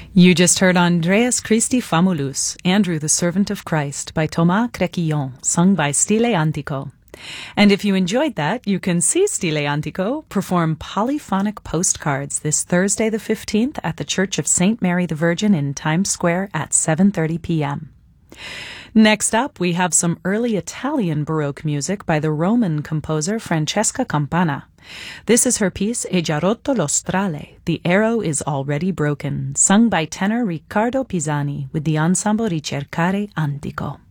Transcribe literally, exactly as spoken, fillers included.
You just heard Andreas Christi Famulus, Andrew the Servant of Christ, by Thomas Crequillon, sung by Stile Antico. And if you enjoyed that, you can see Stile Antico perform polyphonic postcards this Thursday the fifteenth at the Church of Saint Mary the Virgin in Times Square at seven thirty p.m. Next up, we have some early Italian Baroque music by the Roman composer Francesca Campana. This is her piece E già rotto lo strale, The Arrow is Already Broken, sung by tenor Riccardo Pisani with the ensemble Ricercare Antico.